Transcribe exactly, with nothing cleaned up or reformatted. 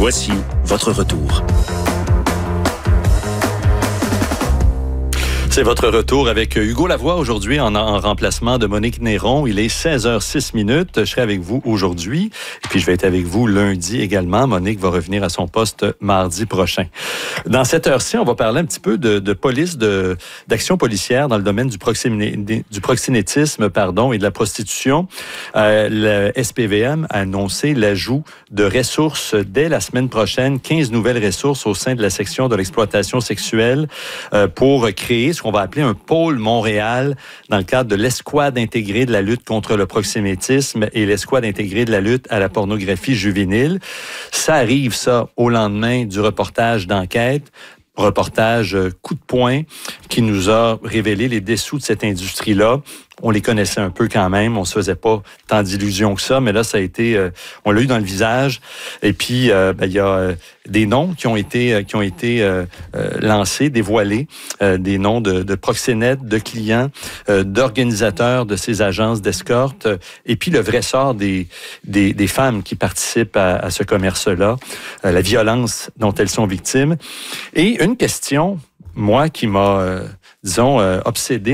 Voici votre retour. C'est votre retour avec Hugo Lavoie aujourd'hui en, en remplacement de Monique Néron. Il est seize heures six minutes. Je serai avec vous aujourd'hui et puis je vais être avec vous lundi également. Monique va revenir à son poste mardi prochain. Dans cette heure-ci, on va parler un petit peu de, de police, de, d'action policière dans le domaine du, proxiné, du proxénétisme pardon, et de la prostitution. Euh, le S P V M a annoncé l'ajout de ressources dès la semaine prochaine, quinze nouvelles ressources au sein de la section de l'exploitation sexuelle euh, pour créer ce qu'on va appeler un pôle Montréal dans le cadre de l'escouade intégrée de la lutte contre le proxénétisme et l'escouade intégrée de la lutte à la pornographie juvénile. Ça arrive, ça, au lendemain du reportage d'enquête, reportage coup de poing qui nous a révélé les dessous de cette industrie-là. On les connaissait un peu quand même, on se faisait pas tant d'illusions que ça, mais là, ça a été, euh, on l'a eu dans le visage. Et puis, euh, ben, il y a euh, des noms qui ont été, euh, qui ont été euh, euh, lancés, dévoilés, euh, des noms de, de proxénètes, de clients, euh, d'organisateurs de ces agences d'escorte, euh, et puis le vrai sort des, des, des femmes qui participent à, à ce commerce-là, euh, la violence dont elles sont victimes. Et une question, moi, qui m'a, euh, disons, euh, obsédé